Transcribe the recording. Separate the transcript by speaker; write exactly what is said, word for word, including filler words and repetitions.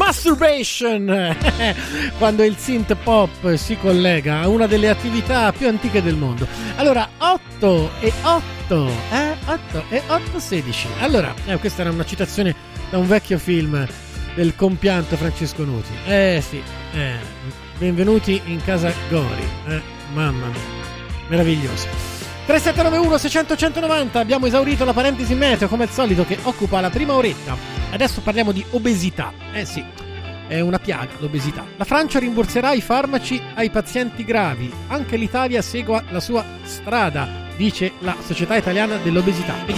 Speaker 1: Masturbation, quando il synth pop si collega a una delle attività più antiche del mondo. Allora, otto e otto, eh? otto e otto, sedici. Allora, eh, questa era una citazione da un vecchio film del compianto Francesco Nuti. Eh sì, eh, benvenuti in casa Gori, eh, mamma mia, meraviglioso. tre sette nove uno sei zero zero uno nove zero. Abbiamo esaurito la parentesi meteo come al solito che occupa la prima oretta. Adesso parliamo di obesità. Eh sì, è una piaga l'obesità. La Francia rimborserà i farmaci ai pazienti gravi. Anche l'Italia segua la sua strada, dice la Società Italiana dell'Obesità. Vediamo.